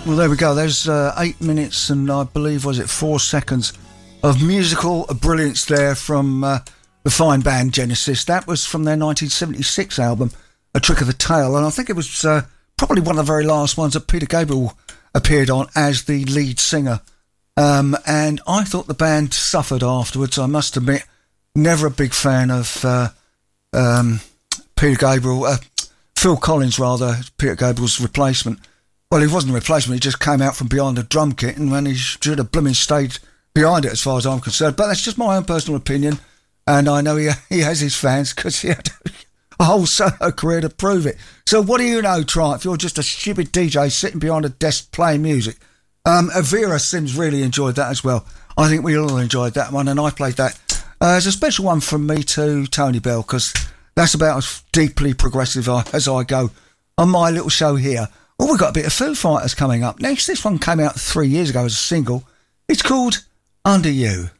Well, there we go. There's 8 minutes and I believe, was it 4 seconds of musical brilliance there from the fine band Genesis. That was from their 1976 album, A Trick of the Tail, and I think it was probably one of the very last ones that Peter Gabriel appeared on as the lead singer. And I thought the band suffered afterwards, I must admit. Never a big fan of Peter Gabriel, Phil Collins rather, Peter Gabriel's replacement. Well, he wasn't a replacement, he just came out from behind the drum kit and when he should have blooming stayed behind it as far as I'm concerned. But that's just my own personal opinion, and I know he has his fans because he had a whole solo career to prove it. So what do you know, Triumph? You're just a stupid DJ sitting behind a desk playing music. Avira Sims really enjoyed that as well. I think we all enjoyed that one, and I played that as a special one from me to Tony Bell, because that's about as deeply progressive as I go on my little show here. Well, we've got a bit of Foo Fighters coming up next. This one came out 3 years ago as a single. It's called Under You.